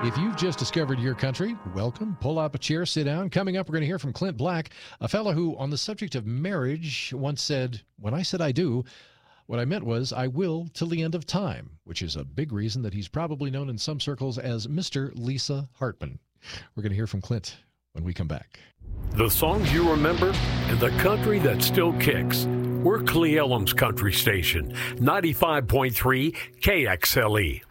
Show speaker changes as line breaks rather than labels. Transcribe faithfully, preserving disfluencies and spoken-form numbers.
If you've just discovered your country, welcome. Pull up a chair, sit down. Coming up, we're going to hear from Clint Black, a fellow who, on the subject of marriage, once said, when I said I do, what I meant was I will till the end of time, which is a big reason that he's probably known in some circles as Mister Lisa Hartman. We're going to hear from Clint when we come back.
The songs you remember and the country that still kicks. We're Cle Elum's country station, ninety-five point three K X L E.